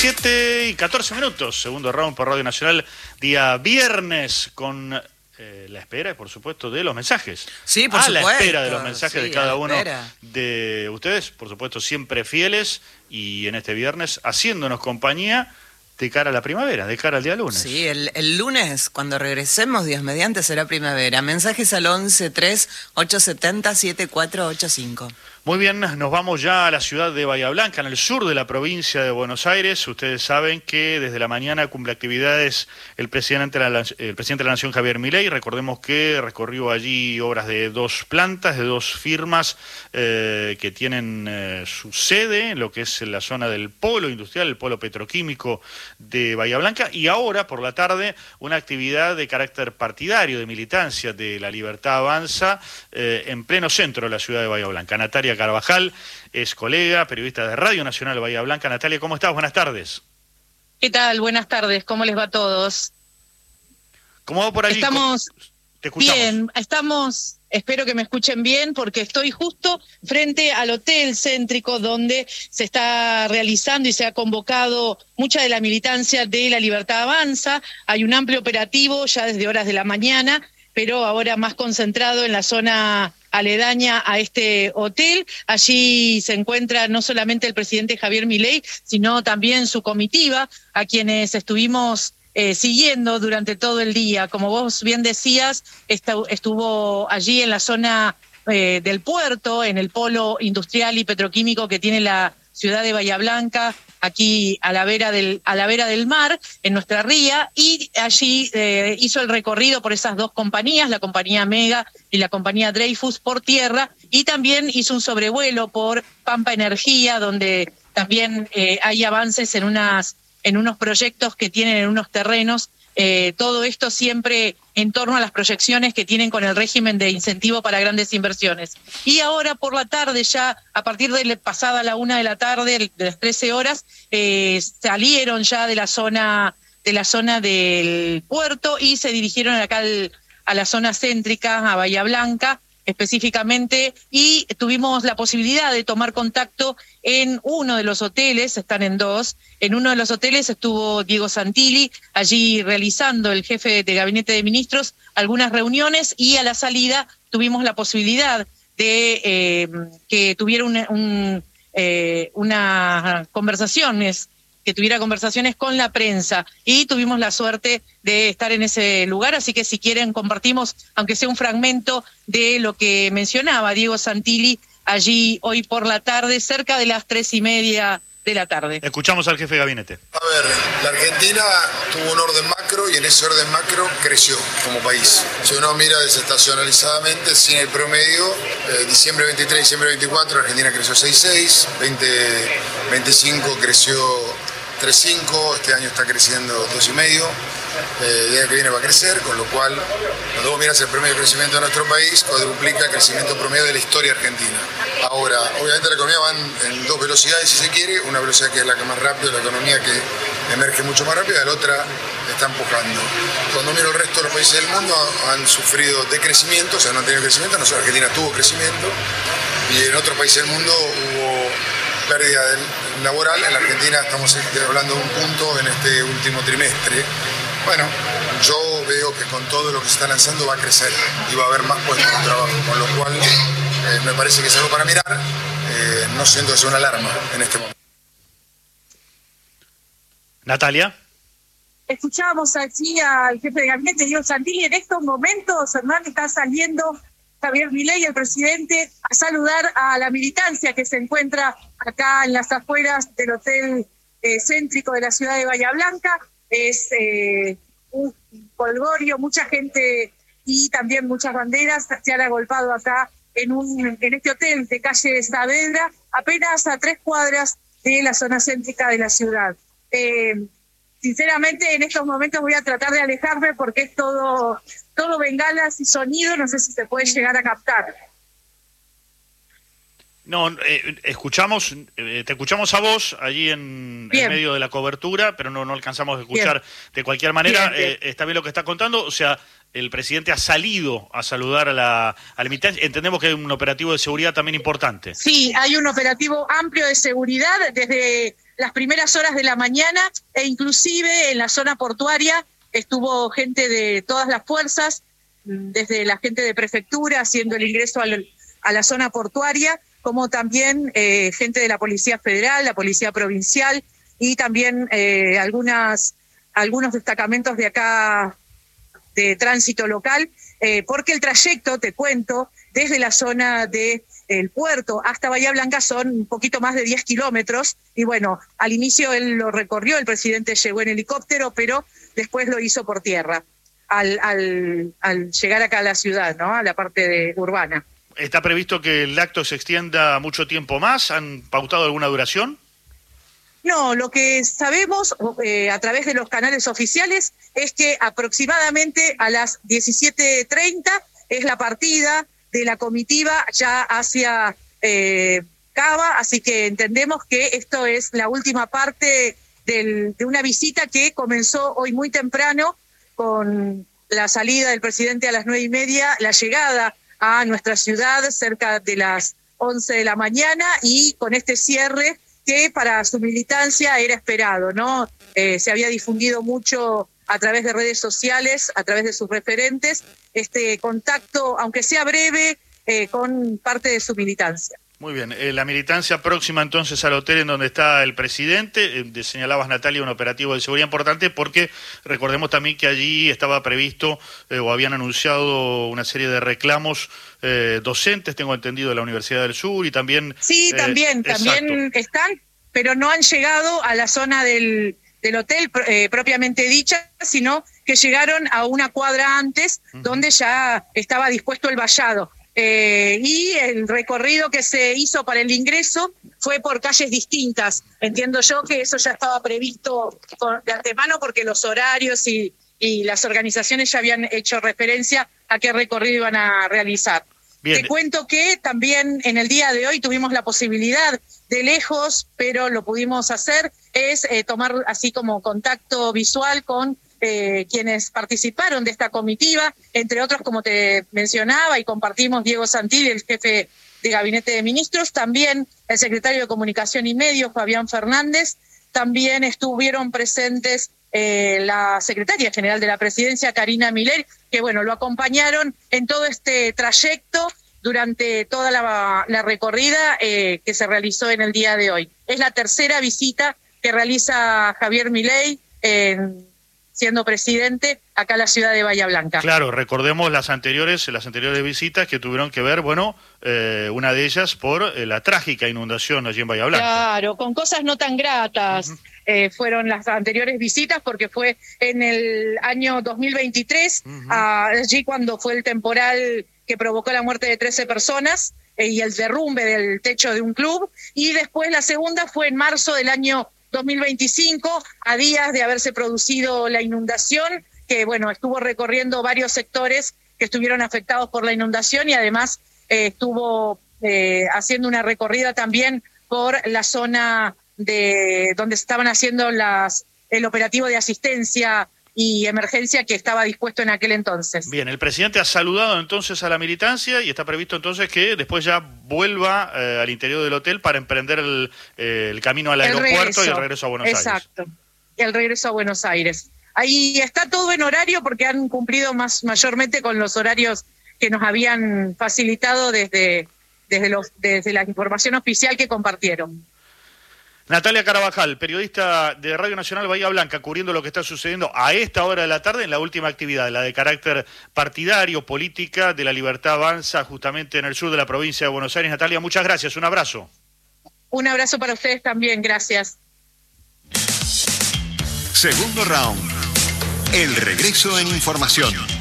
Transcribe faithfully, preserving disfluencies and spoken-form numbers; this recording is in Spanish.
diecisiete y catorce minutos, segundo round por Radio Nacional, día viernes, con eh, la espera, por supuesto, de los mensajes. Sí, por a supuesto. la espera de los mensajes sí, de cada uno espera. de ustedes, por supuesto, siempre fieles, y en este viernes haciéndonos compañía de cara a la primavera, de cara al día lunes. Sí, el, el lunes, cuando regresemos, Dios mediante, será primavera. Mensajes al once tres ocho siete cero siete cuatro ocho cinco. Muy bien, nos vamos ya a la ciudad de Bahía Blanca, en el sur de la provincia de Buenos Aires. Ustedes saben que desde la mañana cumple actividades el presidente de la, el presidente de la Nación, Javier Milei. Recordemos que recorrió allí obras de dos plantas, de dos firmas eh, que tienen eh, su sede en lo que es la zona del polo industrial, el polo petroquímico de Bahía Blanca. Y ahora, por la tarde, una actividad de carácter partidario, de militancia de La Libertad Avanza, eh, en pleno centro de la ciudad de Bahía Blanca. Natalia Carvajal es colega, periodista de Radio Nacional Bahía Blanca. Natalia, ¿cómo estás? Buenas tardes. ¿Qué tal? Buenas tardes. ¿Cómo les va a todos? ¿Cómo va por allí? Estamos Te escuchamos. Bien, estamos, espero que me escuchen bien, porque estoy justo frente al hotel céntrico donde se está realizando y se ha convocado mucha de la militancia de La Libertad Avanza. Hay un amplio operativo ya desde horas de la mañana, pero ahora más concentrado en la zona aledaña a este hotel. Allí se encuentra no solamente el presidente Javier Milei, sino también su comitiva, a quienes estuvimos eh, siguiendo durante todo el día. Como vos bien decías, estuvo allí en la zona eh, del puerto, en el polo industrial y petroquímico que tiene la ciudad de Bahía Blanca, aquí a la vera del, a la vera del mar, en nuestra ría, y allí eh, hizo el recorrido por esas dos compañías, la compañía Mega y la compañía Dreyfus, por tierra, y también hizo un sobrevuelo por Pampa Energía, donde también eh, hay avances en unas, en unos proyectos que tienen en unos terrenos. Eh, todo esto siempre en torno a las proyecciones que tienen con el régimen de incentivo para grandes inversiones. Y ahora por la tarde, ya a partir de pasada la una de la tarde, de las trece horas, eh, salieron ya de la zona de la zona del puerto y se dirigieron acá al, a la zona céntrica, a Bahía Blanca específicamente, y tuvimos la posibilidad de tomar contacto en uno de los hoteles, están en dos, en uno de los hoteles estuvo Diego Santilli, allí realizando, el jefe de gabinete de ministros, algunas reuniones, y a la salida tuvimos la posibilidad de eh, que tuviera un, un, eh, una conversaciones, que tuviera conversaciones con la prensa, y tuvimos la suerte de estar en ese lugar, así que si quieren compartimos, aunque sea un fragmento de lo que mencionaba Diego Santilli allí hoy por la tarde, cerca de las tres y media de la tarde. Escuchamos al jefe de gabinete. A ver, la Argentina tuvo un orden macro y en ese orden macro creció como país. Si uno mira desestacionalizadamente, sin el promedio, eh, diciembre veintitrés, diciembre veinticuatro, Argentina creció seis coma seis, veinte veinticinco creció tres coma cinco, este año está creciendo dos coma cinco, eh, el año que viene va a crecer, con lo cual, cuando vos miras el promedio de crecimiento de nuestro país, cuadruplica el crecimiento promedio de la historia argentina. Ahora, obviamente la economía va en, en dos velocidades, si se quiere, una velocidad que es la que más rápido, la economía que emerge mucho más rápido, y la otra está empujando. Cuando miro el resto de los países del mundo, han sufrido decrecimiento, o sea, no han tenido crecimiento, no solo Argentina tuvo crecimiento, y en otros países del mundo hubo pérdida laboral. En la Argentina estamos hablando de un punto en este último trimestre. Bueno, yo veo que con todo lo que se está lanzando va a crecer y va a haber más puestos de trabajo, con lo cual eh, me parece que es algo para mirar. Eh, no siento que sea una alarma en este momento. Natalia. Escuchábamos aquí al jefe de gabinete, Diego Santilli. En estos momentos, Hernán, está saliendo Javier Milei, el presidente, a saludar a la militancia que se encuentra acá en las afueras del hotel eh, céntrico de la ciudad de Bahía Blanca. Es eh, un colgorio, mucha gente y también muchas banderas se han agolpado acá en, un, en este hotel de calle Saavedra, apenas a tres cuadras de la zona céntrica de la ciudad. Eh, sinceramente, en estos momentos voy a tratar de alejarme porque es todo... todo bengalas y sonido, no sé si se puede llegar a captar. No, eh, escuchamos, eh, te escuchamos a vos allí en, en medio de la cobertura, pero no, no alcanzamos a escuchar bien. De cualquier manera. Bien, bien. Eh, está bien lo que está contando, o sea, el presidente ha salido a saludar a la, a la militancia. Entendemos que hay un operativo de seguridad también importante. Sí, hay un operativo amplio de seguridad desde las primeras horas de la mañana, e inclusive en la zona portuaria estuvo gente de todas las fuerzas, desde la gente de prefectura haciendo el ingreso al, a la zona portuaria, como también eh, gente de la Policía Federal, la Policía Provincial y también eh, algunas algunos destacamentos de acá de tránsito local, eh, porque el trayecto, te cuento, desde la zona de el puerto hasta Bahía Blanca son un poquito más de diez kilómetros, y bueno, al inicio él lo recorrió, el presidente llegó en helicóptero, pero después lo hizo por tierra, al, al, al llegar acá a la ciudad, ¿no? A la parte de, urbana. ¿Está previsto que el acto se extienda mucho tiempo más? ¿Han pautado alguna duración? No, lo que sabemos eh, a través de los canales oficiales es que aproximadamente a las diecisiete treinta es la partida de la comitiva ya hacia eh, Cava, así que entendemos que esto es la última parte del, de una visita que comenzó hoy muy temprano con la salida del presidente a las nueve y media, la llegada a nuestra ciudad cerca de las once de la mañana, y con este cierre que para su militancia era esperado, ¿no? Eh, se había difundido mucho a través de redes sociales, a través de sus referentes, este contacto, aunque sea breve, eh, con parte de su militancia. Muy bien, eh, la militancia próxima entonces al hotel en donde está el presidente, eh, señalabas, Natalia, un operativo de seguridad importante, porque recordemos también que allí estaba previsto eh, o habían anunciado una serie de reclamos eh, docentes, tengo entendido, de la Universidad del Sur, y también... Sí, eh, también, también están, pero no han llegado a la zona del, del hotel eh, propiamente dicha, sino que llegaron a una cuadra antes, uh-huh, donde ya estaba dispuesto el vallado. Eh, y el recorrido que se hizo para el ingreso fue por calles distintas. Entiendo yo que eso ya estaba previsto de antemano, porque los horarios y, y las organizaciones ya habían hecho referencia a qué recorrido iban a realizar. Bien. Te cuento que también en el día de hoy tuvimos la posibilidad, de lejos, pero lo pudimos hacer, es eh, tomar así como contacto visual con Eh, quienes participaron de esta comitiva, entre otros, como te mencionaba y compartimos, Diego Santilli, el jefe de Gabinete de Ministros, también el secretario de Comunicación y Medios, Fabián Fernández, también estuvieron presentes eh, la secretaria general de la Presidencia, Karina Milei, que bueno, lo acompañaron en todo este trayecto durante toda la, la recorrida eh, que se realizó en el día de hoy. Es la tercera visita que realiza Javier Milei en siendo presidente acá en la ciudad de Bahía Blanca. Claro, recordemos las anteriores las anteriores visitas que tuvieron que ver, bueno, eh, una de ellas por eh, la trágica inundación allí en Bahía Blanca. Claro, con cosas no tan gratas. Uh-huh. eh, fueron las anteriores visitas, porque fue en el año dos mil veintitrés, uh-huh, allí cuando fue el temporal que provocó la muerte de trece personas eh, y el derrumbe del techo de un club, y después la segunda fue en marzo del año dos mil veinticinco, a días de haberse producido la inundación, que bueno, estuvo recorriendo varios sectores que estuvieron afectados por la inundación, y además eh, estuvo eh, haciendo una recorrida también por la zona de donde se estaban haciendo las el operativo de asistencia y emergencia que estaba dispuesto en aquel entonces. Bien, el presidente ha saludado entonces a la militancia, y está previsto entonces que después ya vuelva eh, al interior del hotel para emprender el, eh, el camino al aeropuerto, el regreso, y el regreso a Buenos exacto, Aires. Exacto, el regreso a Buenos Aires. Ahí está todo en horario, porque han cumplido más mayormente con los horarios que nos habían facilitado desde, desde, los, desde la información oficial que compartieron. Natalia Carabajal, periodista de Radio Nacional Bahía Blanca, cubriendo lo que está sucediendo a esta hora de la tarde en la última actividad, la de carácter partidario, política, de La Libertad Avanza, justamente en el sur de la provincia de Buenos Aires. Natalia, muchas gracias, un abrazo. Un abrazo para ustedes también, gracias. Segundo round, el regreso en información.